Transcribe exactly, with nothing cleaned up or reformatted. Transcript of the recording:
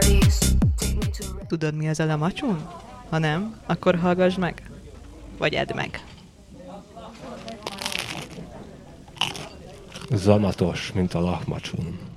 Tudod, mi az a lamacsun? Ha nem, akkor hallgass meg. Vagy edd meg. Zamatos, mint a lahmacsun.